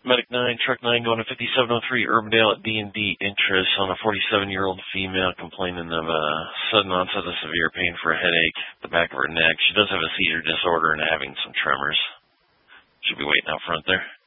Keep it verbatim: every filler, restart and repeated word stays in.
Medic nine, Truck nine going to fifty-seven oh three Urbandale at D and D. Interest on a forty-seven-year-old female complaining of a sudden onset of severe pain for a headache at the back of her neck. She does have a seizure disorder and having some tremors. Should be waiting out front there.